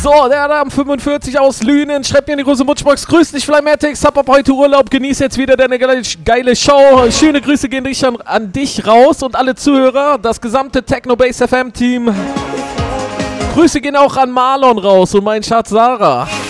So, der Adam 45 aus Lünen schreibt mir in die große Mutschbox. Grüß dich, Flymatics. Hab ab heute Urlaub. Genieß jetzt wieder deine geile Show. Schöne Grüße gehen an dich raus und alle Zuhörer. Das gesamte Techno-Bass FM-Team. Grüße gehen auch an Marlon raus und meinen Schatz Sarah.